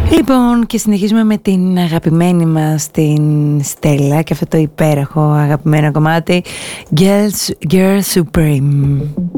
Λοιπόν, και συνεχίζουμε με την αγαπημένη μας την Στέλλα και αυτό το υπέροχο αγαπημένο κομμάτι Girl Supreme.